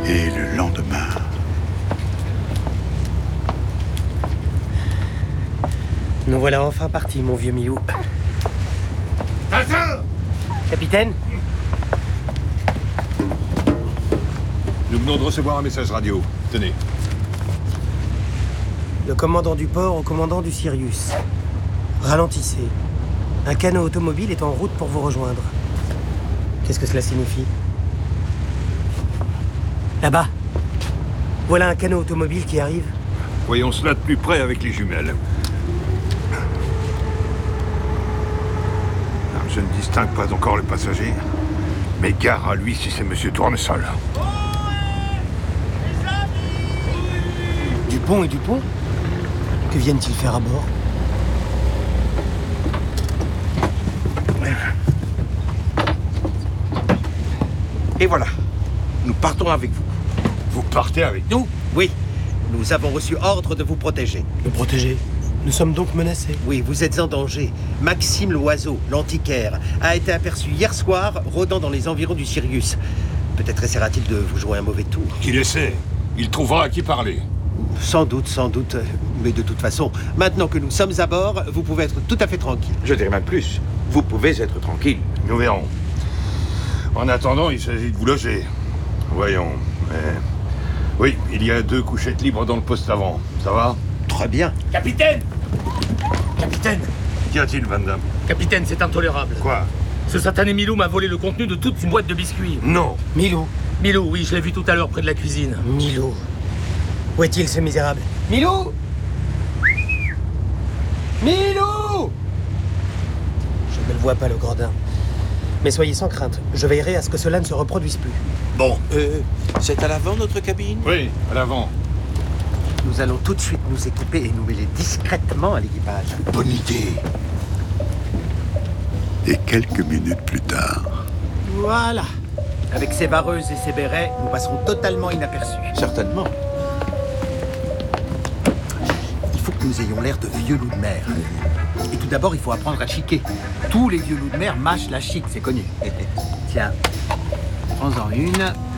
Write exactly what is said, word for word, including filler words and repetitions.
Et le lendemain... Nous voilà enfin partis, mon vieux Milou. Attends! Capitaine? Nous venons de recevoir un message radio. Tenez. Le commandant du port au commandant du Sirius. Ralentissez. Un canot automobile est en route pour vous rejoindre. Qu'est-ce que cela signifie? Là-bas. Voilà un canot automobile qui arrive. Voyons cela de plus près avec les jumelles. Je ne distingue pas encore le passager, mais gare à lui si c'est Monsieur Tournesol. Dupont et Dupont? Que viennent-ils faire à bord? Et voilà, nous partons avec vous. Vous partez avec nous? Oui, nous avons reçu ordre de vous protéger. Me protéger? Nous sommes donc menacés. Oui, vous êtes en danger. Maxime Loiseau, l'antiquaire, a été aperçu hier soir rôdant dans les environs du Sirius. Peut-être essaiera-t-il de vous jouer un mauvais tour. Qu'il essaie. Il trouvera à qui parler. Sans doute, sans doute. Mais de toute façon, maintenant que nous sommes à bord, vous pouvez être tout à fait tranquille. Je dirais même plus. Vous pouvez être tranquille. Nous verrons. En attendant, il s'agit de vous loger. Voyons. Mais... Oui, il y a deux couchettes libres dans le poste avant. Ça va? Très bien. Capitaine! Capitaine! Qu'y a-t-il, Van Damme? Capitaine, c'est intolérable. Quoi? Ce satané Milou m'a volé le contenu de toute une boîte de biscuits. Non. Milou. Milou, oui, je l'ai vu tout à l'heure près de la cuisine. Milou. Où est-il, ce misérable? Milou! Milou! Je ne le vois pas, le gredin. Mais soyez sans crainte, je veillerai à ce que cela ne se reproduise plus. Bon, euh, c'est à l'avant notre cabine? Oui, à l'avant. Nous allons tout de suite nous équiper et nous mêler discrètement à l'équipage. Bonne idée. Et quelques minutes plus tard... Voilà. Avec ces vareuses et ces bérets, nous passerons totalement inaperçus. Certainement. Il faut que nous ayons l'air de vieux loups de mer. Et tout d'abord, il faut apprendre à chiquer. Tous les vieux loups de mer mâchent la chique, c'est connu. Tiens, prends-en une.